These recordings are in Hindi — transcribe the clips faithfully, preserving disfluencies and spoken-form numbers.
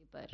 पर।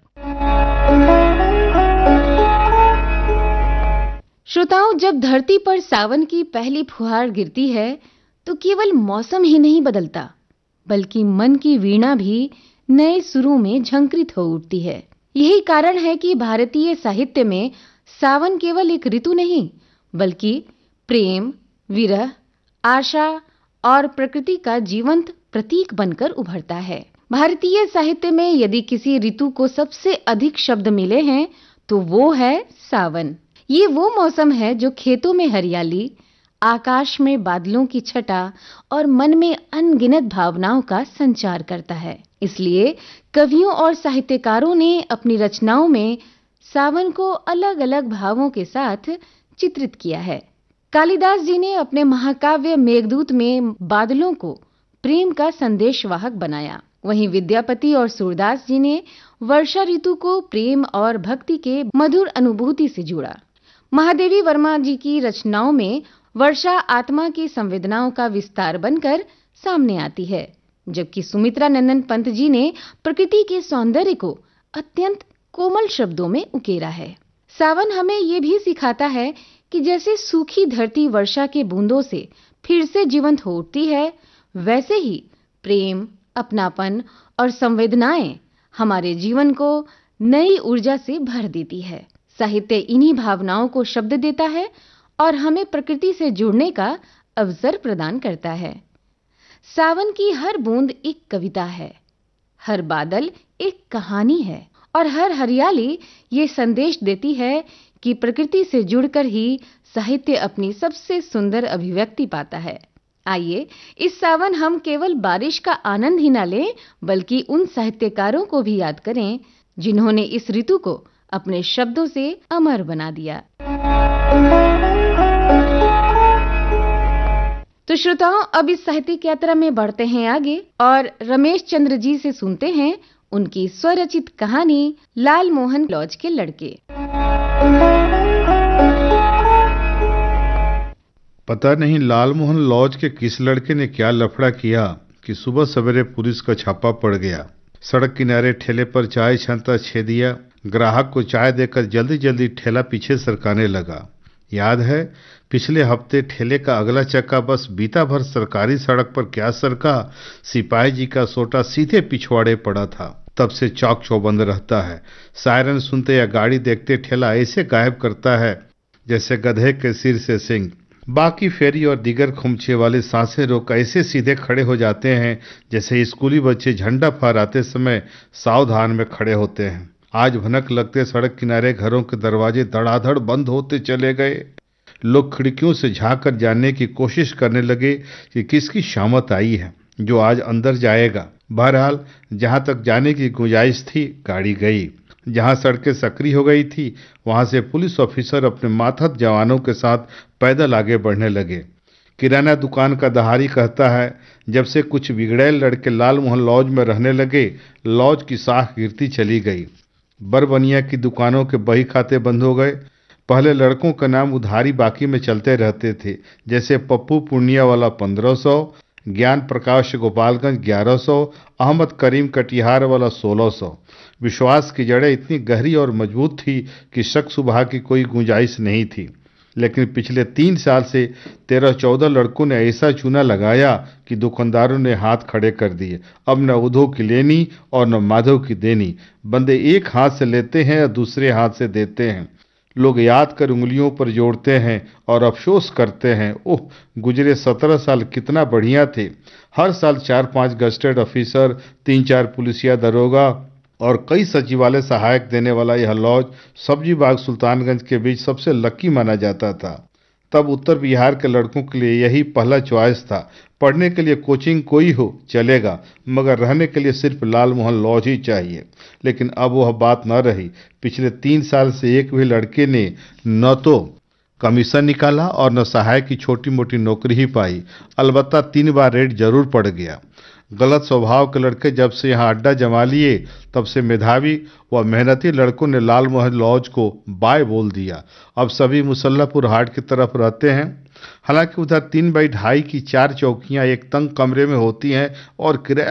श्रोताओं, जब धरती पर सावन की पहली फुहार गिरती है तो केवल मौसम ही नहीं बदलता, बल्कि मन की वीणा भी नए सुरों में झंकृत हो उठती है। यही कारण है कि भारतीय साहित्य में सावन केवल एक ऋतु नहीं, बल्कि प्रेम, विरह, आशा और प्रकृति का जीवंत प्रतीक बनकर उभरता है। भारतीय साहित्य में यदि किसी ऋतु को सबसे अधिक शब्द मिले हैं तो वो है सावन। ये वो मौसम है जो खेतों में हरियाली, आकाश में बादलों की छटा और मन में अनगिनत भावनाओं का संचार करता है। इसलिए कवियों और साहित्यकारों ने अपनी रचनाओं में सावन को अलग-अलग भावों के साथ चित्रित किया है। कालिदास जी ने अपने महाकाव्य मेघदूत में बादलों को प्रेम का संदेशवाहक बनाया। वहीं विद्यापति और सूरदास जी ने वर्षा ऋतु को प्रेम और भक्ति के मधुर अनुभूति से जोड़ा। महादेवी वर्मा जी की रचनाओं में वर्षा आत्मा की संवेदनाओं का विस्तार बनकर सामने आती है, जबकि सुमित्रा नंदन पंत जी ने प्रकृति के सौंदर्य को अत्यंत कोमल शब्दों में उकेरा है। सावन हमें ये भी सिखाता है कि जैसे सूखी धरती वर्षा के बूंदों से फिर से जीवंत हो उठती है, वैसे ही प्रेम, अपनापन और संवेदनाएं हमारे जीवन को नई ऊर्जा से भर देती है। साहित्य इन्हीं भावनाओं को शब्द देता है और हमें प्रकृति से जुड़ने का अवसर प्रदान करता है। सावन की हर बूंद एक कविता है, हर बादल एक कहानी है और हर हरियाली ये संदेश देती है कि प्रकृति से जुड़कर ही साहित्य अपनी सबसे सुंदर अभिव्यक्ति पाता है। आइए इस सावन हम केवल बारिश का आनंद ही न लें, बल्कि उन साहित्यकारों को भी याद करें जिन्होंने इस ऋतु को अपने शब्दों से अमर बना दिया। तो श्रोताओं, अब इस साहित्यिक यात्रा में बढ़ते हैं आगे और रमेश चंद्र जी से सुनते हैं उनकी स्वरचित कहानी लाल मोहन लॉज के लड़के। पता नहीं लाल मोहन लॉज के किस लड़के ने क्या लफड़ा किया कि सुबह सवेरे पुलिस का छापा पड़ गया। सड़क किनारे ठेले पर चाय छानता छेदिया ग्राहक को चाय देकर जल्दी जल्दी ठेला पीछे सरकाने लगा। याद है, पिछले हफ्ते ठेले का अगला चक्का बस बीता भर सरकारी सड़क पर क्या सरका, सिपाही जी का सोटा सीधे पिछवाड़े पड़ा था। तब से चौक चौबंद रहता है। सायरन सुनते या गाड़ी देखते ठेला ऐसे गायब करता है जैसे गधे के सिर से सिंग। बाकी फेरी और दीगर खुमचे वाले सांसें रोक ऐसे सीधे खड़े हो जाते हैं जैसे स्कूली बच्चे झंडा फहराते समय सावधान में खड़े होते हैं। आज भनक लगते सड़क किनारे घरों के दरवाजे धड़ाधड़ बंद होते चले गए। लोग खिड़कियों से झांक कर जानने की कोशिश करने लगे कि किसकी शामत आई है जो आज अंदर जाएगा। बहरहाल जहां तक जाने की गुंजाइश थी, गाड़ी गई। जहां सड़कें सक्रिय हो गई थी, वहां से पुलिस ऑफिसर अपने मातहत जवानों के साथ पैदल आगे बढ़ने लगे। किराना दुकान का दहाड़ी कहता है, जब से कुछ बिगड़ैल लड़के लाल मोहन लॉज में रहने लगे, लॉज की साख गिरती चली गई। बरबनिया की दुकानों के बही खाते बंद हो गए। पहले लड़कों का नाम उधारी बाकी में चलते रहते थे, जैसे पप्पू पूर्णिया वाला पंद्रह सौ, ज्ञान प्रकाश गोपालगंज ग्यारह सौ, अहमद करीम कटिहार वाला सोलह सौ। विश्वास की जड़ें इतनी गहरी और मजबूत थी कि शक सुबह की कोई गुंजाइश नहीं थी। लेकिन पिछले तीन साल से तेरह चौदह लड़कों ने ऐसा चूना लगाया कि दुकानदारों ने हाथ खड़े कर दिए। अब न उधो की लेनी और न माधव की देनी। बंदे एक हाथ से लेते हैं और दूसरे हाथ से देते हैं। लोग याद कर उंगलियों पर जोड़ते हैं और अफसोस करते हैं, ओह गुजरे सत्रह साल कितना बढ़िया थे। हर साल चार पांच गस्टेड ऑफिसर, तीन चार पुलिसिया दरोगा और कई सचिवालय सहायक देने वाला यह लॉज सब्जी बाग सुल्तानगंज के बीच सबसे लकी माना जाता था। तब उत्तर बिहार के लड़कों के लिए यही पहला चॉइस था। पढ़ने के लिए कोचिंग कोई हो चलेगा, मगर रहने के लिए सिर्फ लाल मोहन लॉज ही चाहिए। लेकिन अब वह बात न रही। पिछले तीन साल से एक भी लड़के ने न तो कमीशन निकाला और न सहायक की छोटी मोटी नौकरी ही पाई। अलबत्ता तीन बार रेड जरूर पड़ गया। गलत स्वभाव के लड़के जब से यहाँ अड्डा जमा लिए, तब से मेधावी व मेहनती लड़कों ने लाल मोहन लॉज को बाय बोल दिया। अब सभी मुसल्लापुर हाट की तरफ रहते हैं। हालांकि उधर तीन बाई ढाई की चार चौकियां एक तंग कमरे में होती हैं और किराया